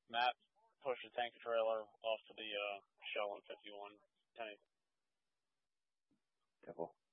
Matt pushed the tank trailer off to the shell in 51. Kenny. Couple.